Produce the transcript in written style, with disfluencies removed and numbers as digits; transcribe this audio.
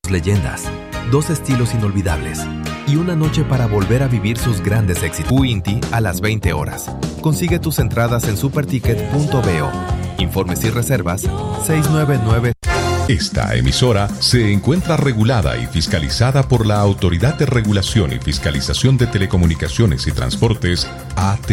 leyendas, 2 estilos inolvidables y una noche para volver a vivir sus grandes éxitos. U-Inti a las 20 horas. Consigue tus entradas en superticket.bo. Informes y reservas 699. Esta emisora se encuentra regulada y fiscalizada por la Autoridad de Regulación y Fiscalización de Telecomunicaciones y Transportes, AT.